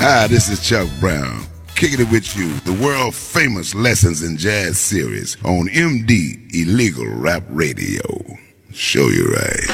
Hi, this is Chuck Brown, kicking it with you, the world famous Lessons in Jazz series on MD Illegal Rap Radio. Show you right.